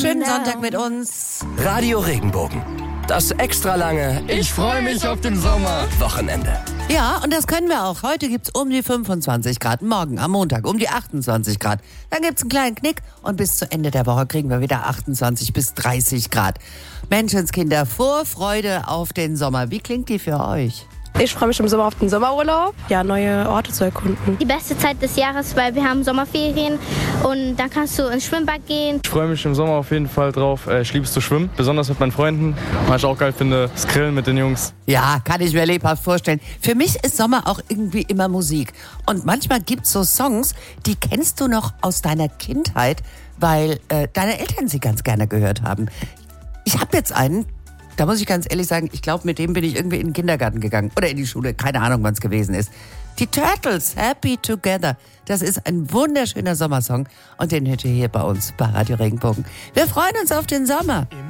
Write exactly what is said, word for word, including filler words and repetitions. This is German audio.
Schönen Sonntag mit uns. Radio Regenbogen. Das extra lange Ich freue mich auf den Sommer. Wochenende. Ja, und das können wir auch. Heute gibt's um die fünfundzwanzig Grad, morgen am Montag um die achtundzwanzig Grad. Dann gibt's einen kleinen Knick und bis zu Ende der Woche kriegen wir wieder achtundzwanzig bis dreißig Grad. Menschenskinder, Vorfreude auf den Sommer. Wie klingt die für euch? Ich freue mich im Sommer auf den Sommerurlaub, ja, neue Orte zu erkunden. Die beste Zeit des Jahres, weil wir haben Sommerferien und dann kannst du ins Schwimmbad gehen. Ich freue mich im Sommer auf jeden Fall drauf. Ich liebe es zu schwimmen, besonders mit meinen Freunden. Was ich auch geil finde, das Grillen mit den Jungs. Ja, kann ich mir lebhaft vorstellen. Für mich ist Sommer auch irgendwie immer Musik. Und manchmal gibt's so Songs, die kennst du noch aus deiner Kindheit, weil äh, deine Eltern sie ganz gerne gehört haben. Ich habe jetzt einen, da muss ich ganz ehrlich sagen, ich glaube, mit dem bin ich irgendwie in den Kindergarten gegangen oder in die Schule, keine Ahnung, wann es gewesen ist. Die Turtles, Happy Together. Das ist ein wunderschöner Sommersong und den hört ihr hier bei uns bei Radio Regenbogen. Wir freuen uns auf den Sommer.